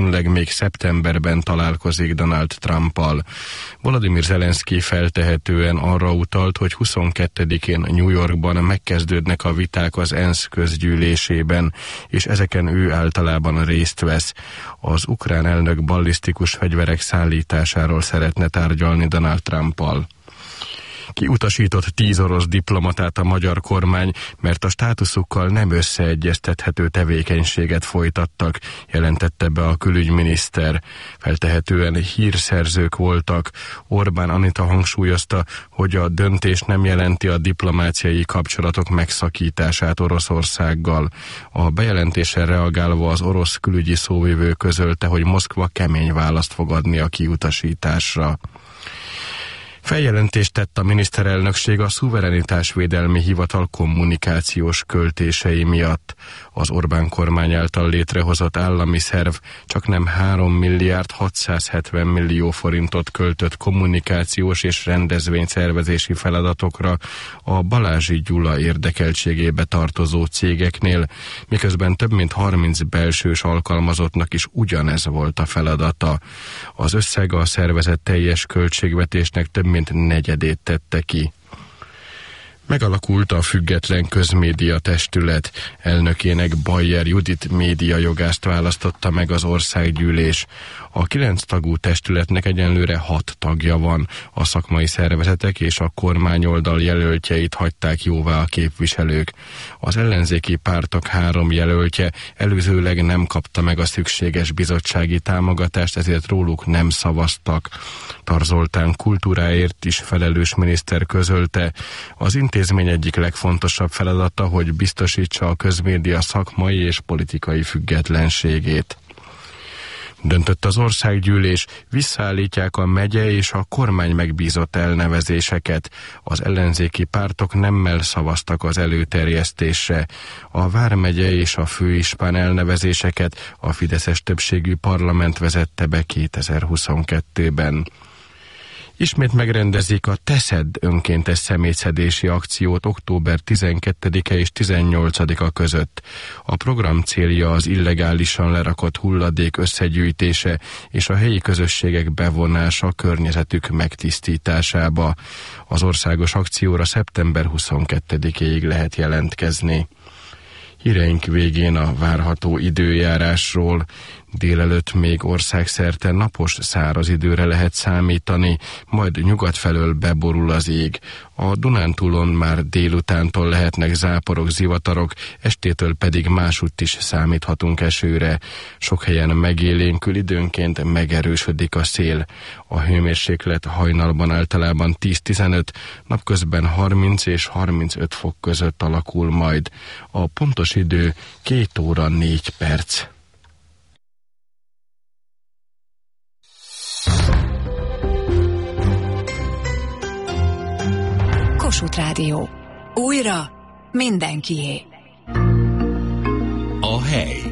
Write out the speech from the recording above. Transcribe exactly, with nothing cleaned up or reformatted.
még szeptemberben találkozik Donald Trumpal. Volodymyr Zelenszky feltehetően arra utalt, hogy huszonkettedikén New Yorkban megkezdődnek a viták az ENSZ közgyűlésében, és ezeken ő általában részt vesz. Az ukrán elnök ballisztikus fegyverek szállításáról szeretne tárgyalni Donald Trumpal. Kiutasított tíz orosz diplomatát a magyar kormány, mert a státuszukkal nem összeegyeztethető tevékenységet folytattak, jelentette be a külügyminiszter. Feltehetően hírszerzők voltak. Orbán Anita hangsúlyozta, hogy a döntés nem jelenti a diplomáciai kapcsolatok megszakítását Oroszországgal. A bejelentéssel reagálva az orosz külügyi szóvivő közölte, hogy Moszkva kemény választ fog adni a kiutasításra. Feljelentést tett a miniszterelnökség a szuverenitásvédelmi hivatal kommunikációs költései miatt. Az Orbán kormány által létrehozott állami szerv csaknem három milliárd hatszázhetven millió forintot költött kommunikációs és rendezvényszervezési feladatokra a Balázsi Gyula érdekeltségébe tartozó cégeknél, miközben több mint harminc belsős alkalmazottnak is ugyanez volt a feladata. Az összeg a szervezet teljes költségvetésnek több mint negyedét tette ki. Megalakult a Független Közmédia Testület. Elnökének Bajer Judit médiajogászt választotta meg az országgyűlés. A kilenc tagú testületnek egyenlőre hat tagja van. A szakmai szervezetek és a kormányoldal jelöltjeit hagyták jóvá a képviselők. Az ellenzéki pártok három jelöltje előzőleg nem kapta meg a szükséges bizottsági támogatást, ezért róluk nem szavaztak. Tar Zoltán kultúráért is felelős miniszter közölte, az intézmény egyik legfontosabb feladata, hogy biztosítsa a közmédia szakmai és politikai függetlenségét. Döntött az országgyűlés, visszaállítják a megye és a kormány megbízott elnevezéseket. Az ellenzéki pártok nemmel szavaztak az előterjesztésre. A vármegye és a főispán elnevezéseket a fideszes többségű parlament vezette be kétezer-huszonkettőben. Ismét megrendezik a Teszed önkéntes szemétszedési akciót október tizenkettedike és tizennyolcadika között. A program célja az illegálisan lerakott hulladék összegyűjtése és a helyi közösségek bevonása környezetük megtisztításába. Az országos akcióra szeptember huszonkettedikéig lehet jelentkezni. Híreink végén a várható időjárásról. Délelőtt még országszerte napos száraz időre lehet számítani, majd nyugat felől beborul az ég. A Dunántúlon már délutántól lehetnek záporok, zivatarok, estétől pedig másutt is számíthatunk esőre. Sok helyen megélénkül, időnként megerősödik a szél. A hőmérséklet hajnalban általában tíz-tizenöt, napközben harminc és harmincöt fok között alakul majd. A pontos idő két óra négy perc. Kossuth Rádió. Újra mindenkié. A hely.